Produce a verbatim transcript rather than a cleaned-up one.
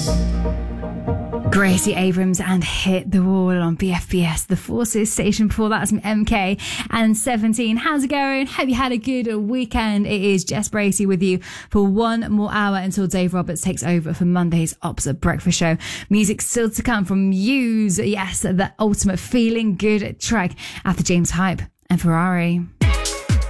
Gracie Abrams and Hit the Wall on B F B S, the Forces station. Before that, some M K and seventeen. How's it going? Hope you had a good weekend. It is Jess Bracey with you for one more hour until Dave Roberts takes over for Monday's Opposite Breakfast Show. Music still to come from Muse. Yes, the ultimate feeling good track after James Hype and Ferrari.